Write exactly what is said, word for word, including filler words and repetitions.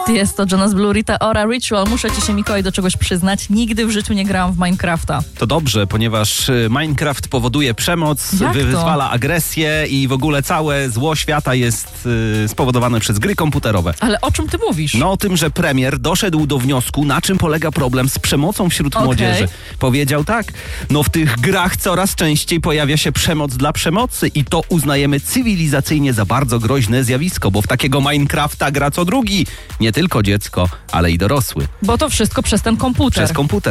Jest to Jonas Blue, Rita Ora, Ritual. Muszę ci się, Mikołaj, do czegoś przyznać. Nigdy w życiu nie grałam w Minecrafta. To dobrze, ponieważ Minecraft powoduje przemoc, Jak to? wyzwala agresję i w ogóle całe zło świata jest y, spowodowane przez gry komputerowe. Ale o czym ty mówisz? No o tym, że premier doszedł do wniosku, na czym polega problem z przemocą wśród Okej. młodzieży. Powiedział tak, no w tych grach coraz częściej pojawia się przemoc dla przemocy i to uznajemy cywilizacyjnie za bardzo groźne zjawisko, bo w takiego Minecrafta gra co drugi. Nie tylko dziecko, ale i dorosły. Bo to wszystko przez ten komputer. Przez komputer.